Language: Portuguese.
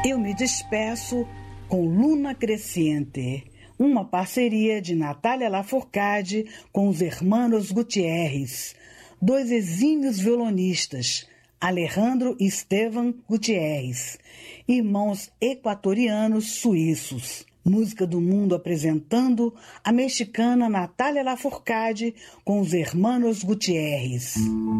Eu me despeço com Luna Crescente, uma parceria de Natália Lafourcade com os Hermanos Gutierrez, dois exímios violonistas, Alejandro e Esteban Gutierrez, irmãos equatorianos suíços. Música do Mundo apresentando a mexicana Natália Lafourcade com os Hermanos Gutierrez.